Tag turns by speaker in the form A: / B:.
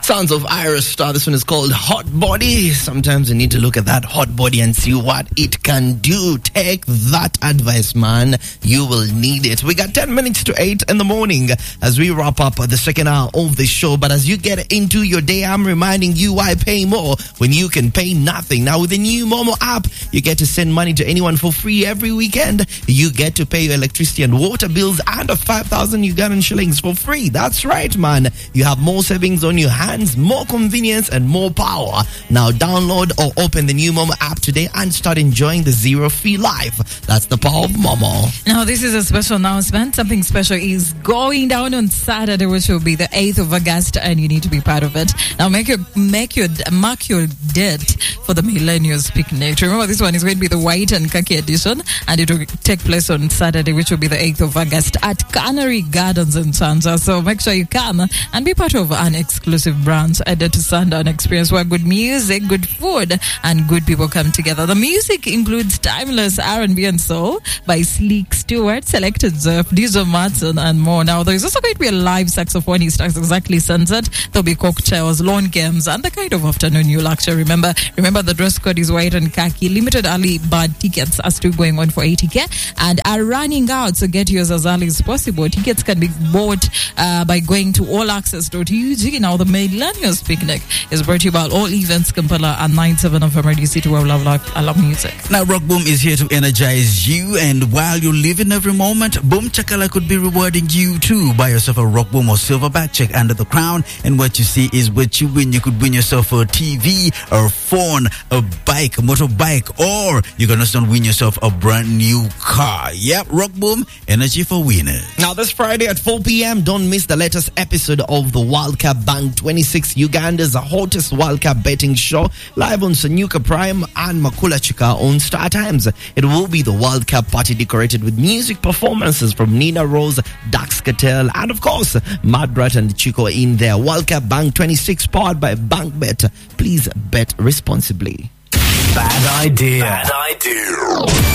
A: Sounds of Iris Star. This one is called Hot Body. Sometimes you need to look at that hot body and see what it can do. Take that advice, man. You will need it. We got 10 minutes to 8 in the morning as we wrap up the second hour of the show. But as you get into your day, I'm reminding you why pay more when you can pay nothing. Now, with the new Momo app, you get to send money to anyone for free every weekend. You get to pay your electricity and water bills and 5,000 Ugandan shillings for free. That's right, man. You have more savings on your hands, more convenience and more power. Now download or open the new Momo app today and start enjoying the zero fee life. That's the power of Momo.
B: Now this is a special announcement. Something special is going down on Saturday, which will be the 8th of August, and you need to be part of it. Now mark your date for the Millennials Picnic. Remember, this one is going to be the white and khaki edition, and it will take place on Saturday, which will be the 8th of August at Canary Gardens in Sanja. So make sure you come and be part of an exclusive branch added to Sundown Experience, where good music, good food, and good people come together. The music includes timeless R&B and soul by Sleek Stewart, Selected Zerf, Diesel Martin, and more. Now, there is also going to be a live saxophone. He starts exactly sunset. There'll be cocktails, lawn games, and the kind of afternoon you luxury. Remember, the dress code is white and khaki. Limited early bird tickets are still going on for 80k and are running out, so get yours as early as possible. Tickets can be bought by going to allaccess.ug. Now, the Millennials Picnic is brought to you by All Events Kampala and 97 of Radio City, where we love life. I love music.
C: Now, Rock Boom is here to energize you, and while you live in every moment, Boom Chakala could be rewarding you too. Buy yourself a Rock Boom or Silverback check under the crown, and what you see is what you win. You could win yourself a TV, a phone, a bike, a motorbike, or you can also win yourself a brand new car. Yep, Rock Boom, energy for winners.
A: Now, this Friday at 4 p.m., don't miss the latest episode of the World Cup Bank 26, Uganda's hottest World Cup betting show, live on Sanyuka Prime and Makula Chika on Star Times. It will be the World Cup party decorated with music performances from Nina Rose, Dax Cattell, and of course, Matt Brett and Chico in there. World Cup Bank 26, powered by BankBet. Please bet responsibly.
D: Bad idea.